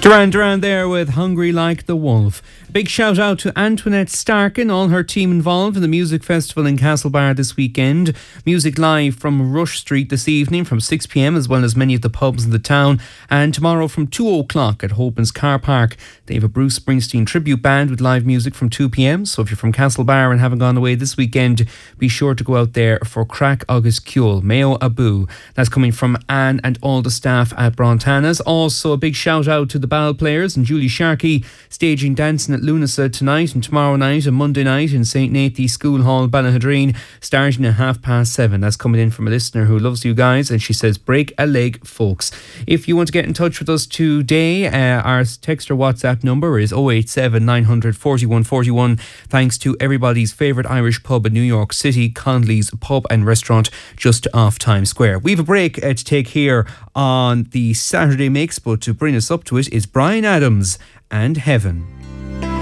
Duran Duran there with Hungry Like the Wolf. A big shout out to Antoinette Stark and all her team involved in the music festival in Castlebar this weekend. Music live from Rush Street this evening from 6pm, as well as many of the pubs in the town. And tomorrow from 2 o'clock at Hoban's Car Park, they have a Bruce Springsteen tribute band with live music from 2pm. So if you're from Castlebar and haven't gone away this weekend, be sure to go out there for Crack August Cule, Mayo Abu. That's coming from Anne and all the staff at Brontana's. Also a big shout out to the Ball Players and Julie Sharkey staging dancing at Lunasa tonight and tomorrow night and Monday night in St. Nathan's School Hall, Ballahadreen, starting at 7:30. That's coming in from a listener who loves you guys, and she says, break a leg, folks. If you want to get in touch with us today, our text or WhatsApp number is 087 900 4141. Thanks to everybody's favourite Irish pub in New York City, Conley's Pub and Restaurant, just off Times Square. We have a break to take here on the Saturday Mix, but to bring us up to it is Bryan Adams and Heaven.